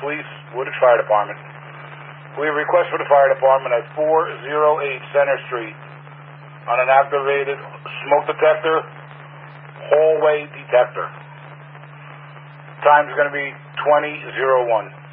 Police, Wooded Fire Department. We request for the fire department at 408 Center Street on an activated smoke detector, hallway detector. Time's going to be 20:01.